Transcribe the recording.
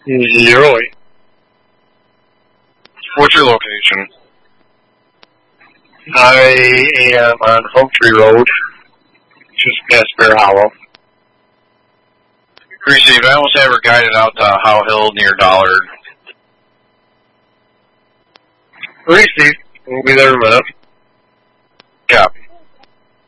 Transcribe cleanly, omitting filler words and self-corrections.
Really? What's your location? I am on Oak Tree Road, just past Bear Hollow. Receive. I almost have her guided out to Howe Hill near Dollard. Receive. We'll be there in a minute.